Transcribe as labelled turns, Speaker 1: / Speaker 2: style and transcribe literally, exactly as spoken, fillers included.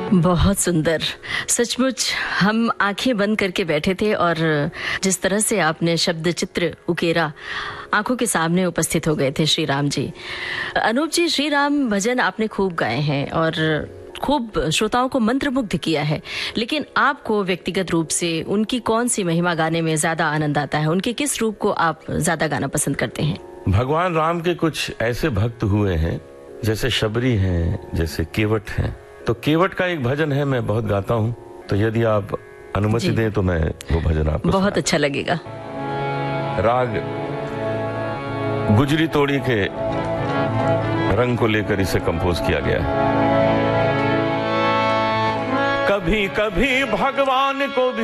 Speaker 1: बहुत सुंदर। सचमुच हम आंखें बंद करके बैठे थे और जिस तरह से आपने शब्द चित्र उकेरा, आंखों के सामने उपस्थित हो गए थे श्री राम जी। अनूप जी, श्री राम भजन आपने खूब गाए हैं और खूब श्रोताओं को मंत्रमुग्ध किया है, लेकिन आपको व्यक्तिगत रूप से उनकी कौन सी महिमा गाने में ज्यादा आनंद आता है? उनके किस रूप को आप ज्यादा गाना पसंद करते हैं?
Speaker 2: भगवान राम के कुछ ऐसे भक्त हुए हैं, जैसे शबरी हैं, जैसे केवट हैं। तो केवट का एक भजन है, मैं बहुत गाता हूँ, तो यदि आप अनुमति दें तो मैं वो भजन आपको
Speaker 1: बहुत अच्छा लगेगा।
Speaker 2: राग गुजरी तोड़ी के रंग को लेकर इसे कंपोज किया गया है। कभी कभी भगवान को भी